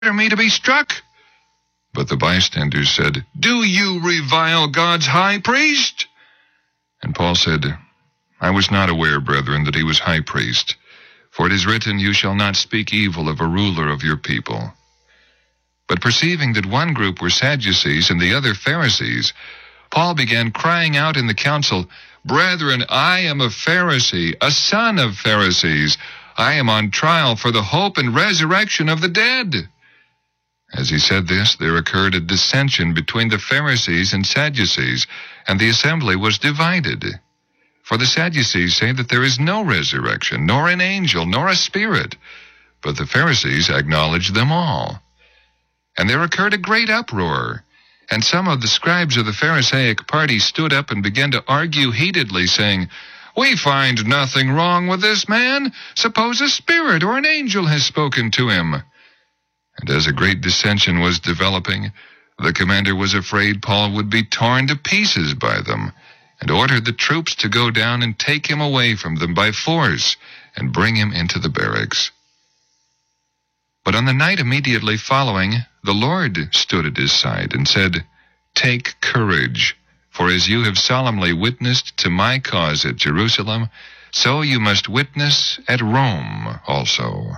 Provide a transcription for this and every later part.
me to be struck?" But the bystanders said, "Do you revile God's high priest?" And Paul said, "I was not aware, brethren, that he was high priest. For it is written, you shall not speak evil of a ruler of your people." But perceiving that one group were Sadducees and the other Pharisees, Paul began crying out in the council, "Brethren, I am a Pharisee, a son of Pharisees. I am on trial for the hope and resurrection of the dead." As he said this, there occurred a dissension between the Pharisees and Sadducees, and the assembly was divided. For the Sadducees say that there is no resurrection, nor an angel, nor a spirit, but the Pharisees acknowledge them all. And there occurred a great uproar, and some of the scribes of the Pharisaic party stood up and began to argue heatedly, saying, "We find nothing wrong with this man. Suppose a spirit or an angel has spoken to him." And as a great dissension was developing, the commander was afraid Paul would be torn to pieces by them, and ordered the troops to go down and take him away from them by force and bring him into the barracks. But on the night immediately following, the Lord stood at his side and said, "Take courage, for as you have solemnly witnessed to my cause at Jerusalem, so you must witness at Rome also."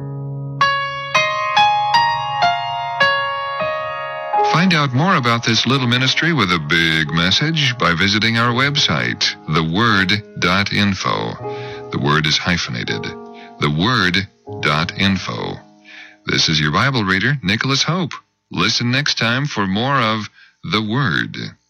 Find out more about this little ministry with a big message by visiting our website, theword.info. The word is hyphenated. theword.info. This is your Bible reader, Nicholas Hope. Listen next time for more of The Word.